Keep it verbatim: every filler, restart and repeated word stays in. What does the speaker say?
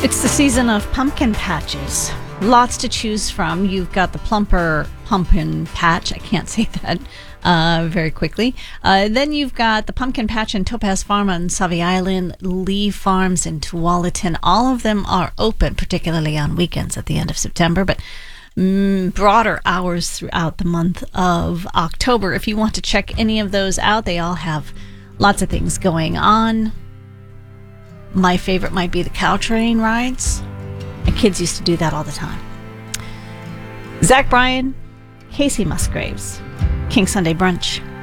It's the season of pumpkin patches. Lots to choose from. You've got the Plumper Pumpkin Patch. I can't say that uh, very quickly. Uh, then you've got the Pumpkin Patch in Topaz Farm on Sauvie Island, Lee Farms in Tualatin. All of them are open, particularly on weekends at the end of September, but mm, broader hours throughout the month of October. If you want to check any of those out, they all have lots of things going on. My favorite might be the cow train rides. My kids used to do that all the time. Zach Bryan, Casey Musgraves, King Sunday Brunch.